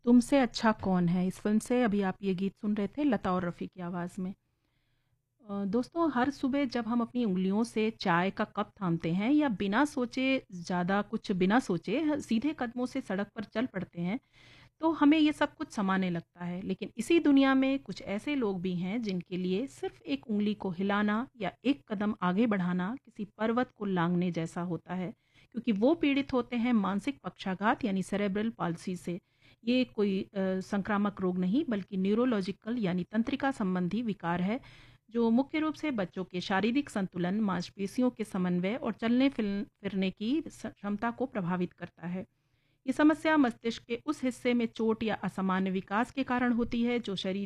तुमसे अच्छा कौन है इस फिल्म से अभी आप ये गीत सुन रहे थे लता और रफ़ी की आवाज़ में। दोस्तों हर सुबह जब हम अपनी उँगलियों से चाय का कप थामते हैं या बिना सोचे ज़्यादा कुछ बिना सोचे सीधे कदमों से सड़क पर चल पड़ते हैं तो हमें ये सब कुछ समाने लगता है। लेकिन इसी दुनिया में कुछ ऐसे लोग भी हैं जिनके लिए सिर्फ एक उंगली को हिलाना या एक कदम आगे बढ़ाना किसी पर्वत को लांघने जैसा होता है, क्योंकि वो पीड़ित होते हैं मानसिक पक्षाघात यानी सेरेब्रल पाल्सी से। ये कोई संक्रामक रोग नहीं बल्कि न्यूरोलॉजिकल यानी तंत्रिका संबंधी विकार है, जो मुख्य रूप से बच्चों के शारीरिक संतुलन, मांसपेशियों के समन्वय और चलने फिरने की क्षमता को प्रभावित करता है। ये समस्या मस्तिष्क के उस हिस्से में चोट या असामान्य विकास के कारण होती है जो शरीर